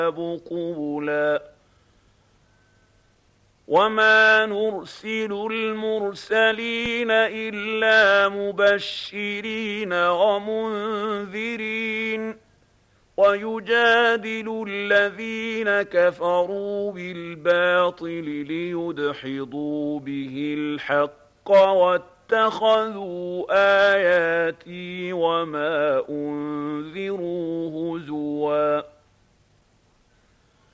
قبلا وما نرسل المرسلين إلا مبشرين ومنذرين ويجادل الذين كفروا بالباطل ليدحضوا به الحق واتخذوا آياتي وما أنذروا هزوا